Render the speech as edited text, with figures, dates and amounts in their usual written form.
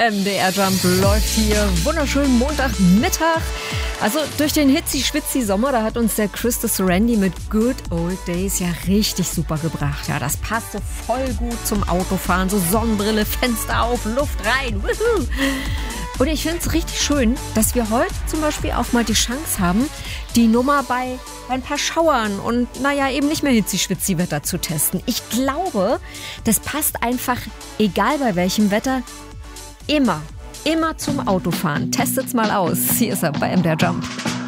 MDR Jump läuft hier. Wunderschönen Montagmittag. Also durch den Hitzi-Schwitzi-Sommer, da hat uns der Chris Randy mit Good Old Days ja richtig super gebracht. Ja, das passt so voll gut zum Autofahren. So Sonnenbrille, Fenster auf, Luft rein. Woohoo. Und ich finde es richtig schön, dass wir heute zum Beispiel auch mal die Chance haben, die Nummer bei ein paar Schauern und eben nicht mehr Hitzi-Schwitzi-Wetter zu testen. Ich glaube, das passt einfach, egal bei welchem Wetter, immer zum Autofahren. Testet's mal aus. Hier ist er bei MDR Jump.